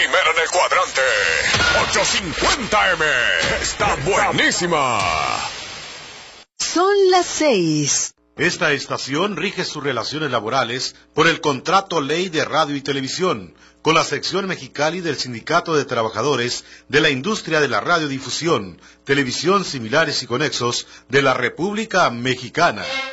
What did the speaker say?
primera en el cuadrante. 850M. Está buenísima. Son las 6. Esta estación rige sus relaciones laborales por el Contrato Ley de Radio y Televisión, con la sección Mexicali del Sindicato de Trabajadores de la Industria de la Radiodifusión, Televisión Similares y Conexos de la República Mexicana.